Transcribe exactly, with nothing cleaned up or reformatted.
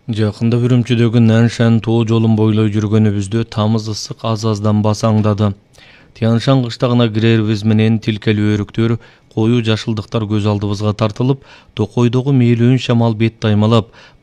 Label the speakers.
Speaker 1: Жакында Үрүмчүдөгү Наншан тоо жолун бойлой жүргөнүбүздө тамыз ысык аз-аздан басаңдады. Тяншан кыштагына кирерибиз менен тилкелүү өрүктөр, коюу жашылдыктар көз алдыбызга тартылып, токойдогу мээлүүн шамал бетти аймалап,